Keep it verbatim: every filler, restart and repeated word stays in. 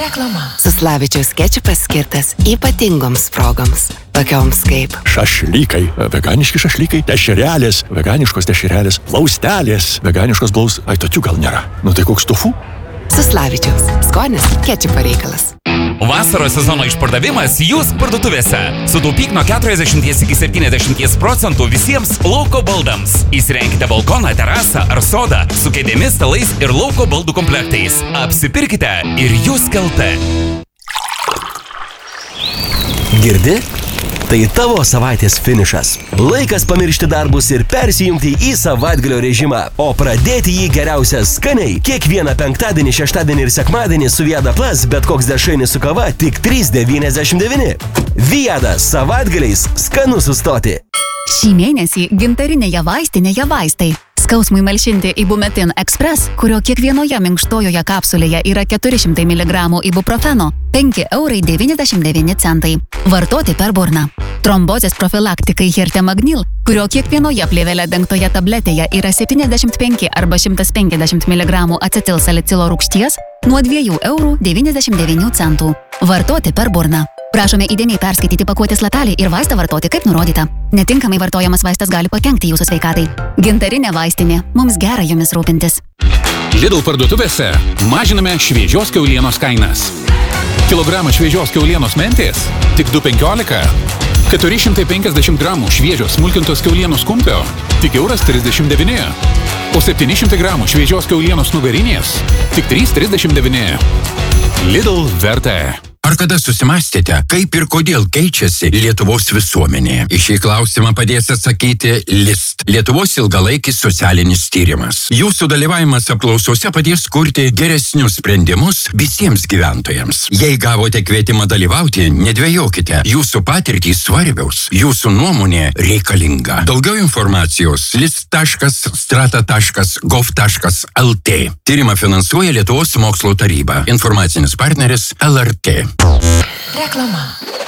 Reklama. Saslavičiaus kečupas skirtas ypatingoms progoms, tokioms kaip šašlykai, veganiški šašlykai, dešrelės, veganiškos dešrelės, plaustelės, veganiškos blaus... Ai, tokių gal nėra. Nu tai koks tofu? Saslavičiaus. Skonis kečupo reikalas. Vasaros sezono išpardavimas Jūs parduotuvėse. Sutaupyk nuo keturiasdešimt iki septyniasdešimt procentų visiems lauko baldams. Įsirenkite balkoną, terasą ar sodą su kėdėmis, stalais ir lauko baldų komplektais. Apsipirkite ir Jūs kalti. Girdi? Tai tavo savaitės finišas. Laikas pamiršti darbus ir persijungti į savaitgalio režimą. O pradėti jį geriausia skaniai. Kiekvieną penktadienį, šeštadienį ir sekmadienį su Viada Plus bet koks dešrainis su kava tik trys devyniasdešimt devyni. Viada savaitgaliais skanu sustoti. Šį mėnesį gintarinėje vaistinėje vaistai. Skausmui malšinti Ibumetin Express, kurio kiekvienoje minkštojoje kapsulėje yra keturi šimtai miligramų ibuprofeno, penki eurai devyniasdešimt devyni centai. Vartoti per burną. Trombozės profilaktikai Hertemagnil, kurio kiekvienoje plėvele dengtoje tabletėje yra septyniasdešimt penki arba šimtas penkiasdešimt miligramų acetilsalicilo rūgšties, nuo dviejų eurų devyniasdešimt devynių centų. Vartoti per burną. Prašome įdėmiai perskaityti pakuotės lapelį ir vaistą vartoti kaip nurodyta. Netinkamai vartojamas vaistas gali pakenkti jūsų sveikatai. Gintarinė vaistinė. Mums gera jumis rūpintis. Lidl parduotuvėse mažiname šviežios kiaulienos kainas. Kilogramą šviežios kiaulienos mentės tik du penkiolika. keturi šimtai penkiasdešimt gramų šviežios smulkintos kiaulienos kumpio tik euras trisdešimt devyni. O septyni šimtai gramų šviežios kiaulienos nugarinės tik trys trisdešimt devyni. Lidl verta. Ar kada susimastėte, kaip ir kodėl keičiasi Lietuvos visuomenė? Į šį klausimą padės atsakyti List, Lietuvos ilgalaikis socialinis tyrimas. Jūsų dalyvavimas apklausose padės kurti geresnius sprendimus visiems gyventojams. Jei gavote kvietimą dalyvauti, nedvejokite. Jūsų patirtys svarbiaus, jūsų nuomonė reikalinga. Daugiau informacijos list taškas strata taškas gov taškas lt. Tyrimą finansuoja Lietuvos mokslo taryba. Informacinis partneris L R T. Reklama.